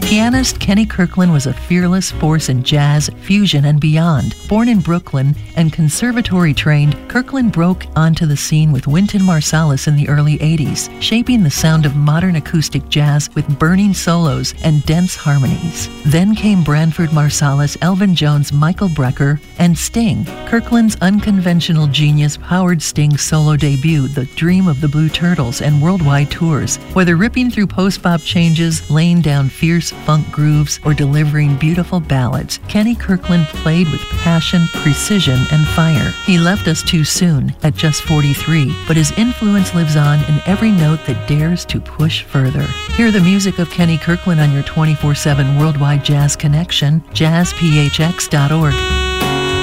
Pianist Kenny Kirkland was a fearless force in jazz, fusion, and beyond. Born in Brooklyn and conservatory-trained, Kirkland broke onto the scene with Wynton Marsalis in the early 80s, shaping the sound of modern acoustic jazz with burning solos and dense harmonies. Then came Branford Marsalis, Elvin Jones, Michael Brecker, and Sting. Kirkland's unconventional genius powered Sting's solo debut, The Dream of the Blue Turtles, and worldwide tours. Whether ripping through post-bop changes, laying down fierce funk grooves, or delivering beautiful ballads, Kenny Kirkland played with passion, precision, and fire. He left us too soon, at just 43, but his influence lives on in every note that dares to push further. Hear the music of Kenny Kirkland on your 24/7 worldwide jazz connection, jazzphx.org.